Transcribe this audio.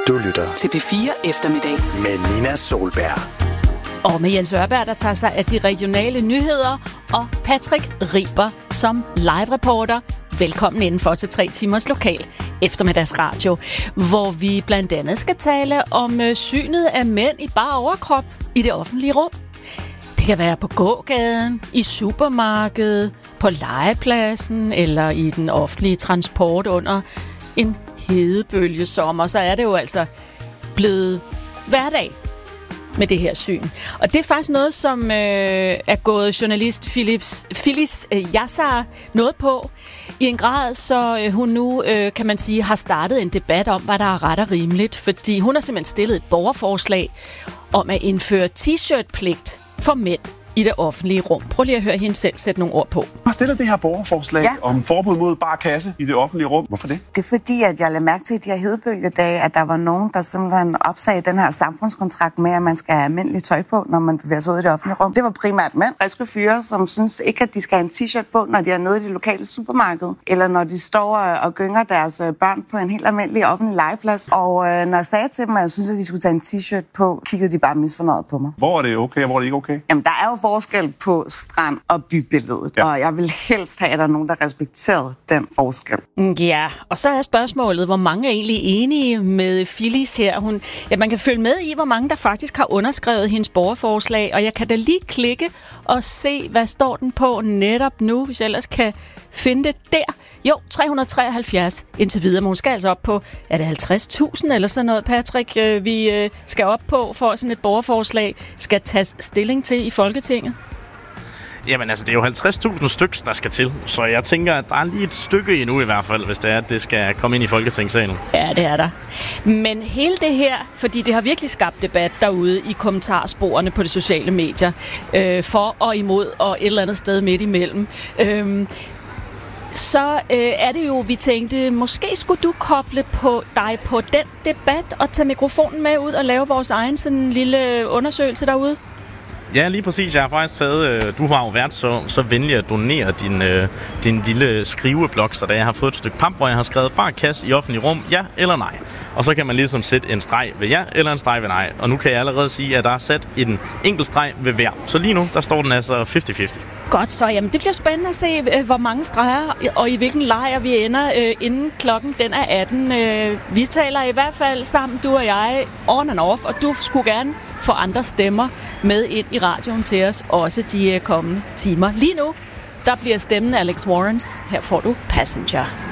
Du lytter til P4 Eftermiddag med Nina Solberg. Og med Jens Ørberg, der tager sig af de regionale nyheder, og Patrick Riber som live-reporter. Velkommen indenfor til 3 timers lokal eftermiddagsradio, hvor vi blandt andet skal tale om synet af mænd i bare overkrop i det offentlige rum. Det kan være på gågaden, i supermarkedet, på legepladsen eller i den offentlige transport under en hedebølgesommer. Så er det jo altså blevet hverdag med det her syn. Og det er faktisk noget, som er gået journalist Phyllis Yassar noget på i en grad, så hun nu, kan man sige, har startet en debat om, hvad der er ret og rimeligt, fordi hun har simpelthen stillet et borgerforslag om at indføre t-shirt-pligt for mænd i det offentlige rum. Prøv lige at høre hende selv sætte nogle ord på. Jeg stiller det her borgerforslag om forbud mod bar kasse i det offentlige rum. Hvorfor det? Det er fordi, at jeg lagde mærke til i de her hedebølgedage, at der var nogen, der simpelthen opsagde den her samfundskontrakt med, at man skal have almindeligt tøj på, når man bevæger sig ud i det offentlige rum. Det var primært mænd, friske fyre, som synes ikke, at de skal have en t-shirt på, når de er nede i det lokale supermarked, eller når de står og gynger deres børn på en helt almindelig offentlig legeplads. Og når jeg sagde til dem, at jeg synes, at de skulle tage en t-shirt på, kiggede de bare misfornøjet på mig. Hvor er det okay, og hvor er det ikke okay? Jamen, der er jo forskel på strand- og bybilledet, og jeg vil helst have, at der er nogen, der respekterede den forskel. Ja, og så er spørgsmålet, hvor mange er egentlig enige med Phyllis her. Man kan følge med i, hvor mange der faktisk har underskrevet hendes borgerforslag, og jeg kan da lige klikke og se, hvad står den på netop nu, hvis jeg ellers kan finde det der. Jo, 373 indtil videre, men hun skal altså op på, er det 50.000 eller sådan noget, Patrick, vi skal op på, for sådan et borgerforslag skal tages stilling til i Folketinget? Jamen altså, det er jo 50.000 stykker, der skal til. Så jeg tænker, at der er lige et stykke endnu i hvert fald, hvis det er, at det skal komme ind i Folketingssalen. Ja, det er der. Men hele det her, fordi det har virkelig skabt debat derude i kommentarsporene på de sociale medier, for og imod og et eller andet sted midt imellem, så er det jo, vi tænkte, måske skulle du koble på dig på den debat og tage mikrofonen med ud og lave vores egen sådan en lille undersøgelse derude. Ja, lige præcis. Jeg har faktisk taget... Du har jo været så venlig at donere din lille skriveblok, så da jeg har fået et stykke pap, hvor jeg har skrevet bar kasse i offentlig rum, ja eller nej. Og så kan man ligesom sætte en streg ved ja eller en streg ved nej. Og nu kan jeg allerede sige, at der er sat en enkelt streg ved hver. Så lige nu, der står den altså 50-50. Godt så. Jamen, det bliver spændende at se, hvor mange streger og i hvilken lejr vi ender, inden klokken den er 18. Vi taler i hvert fald sammen, du og jeg, on and off, og du skulle gerne få andre stemmer med ind i radioen til os, også de kommende timer. Lige nu, der bliver stemmen Alex Warrens. Her får du Passenger.